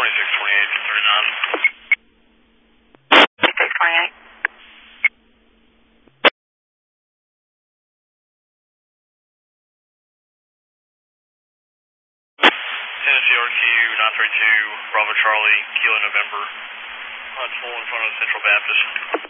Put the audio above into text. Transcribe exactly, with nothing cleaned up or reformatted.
twenty-six twenty-eight thirty-nine. twenty-six twenty-eight. Tennessee R Q nine three two, Bravo Charlie, Kilo November. That's full in front of Central Baptist.